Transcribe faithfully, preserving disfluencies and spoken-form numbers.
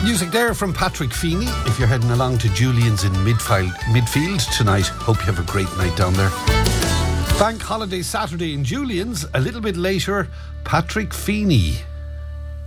Music there from Patrick Feeney. If you're heading along to Julian's in midfield, midfield tonight, hope you have a great night down there. Bank holiday Saturday in Julian's. A little bit later, Patrick Feeney.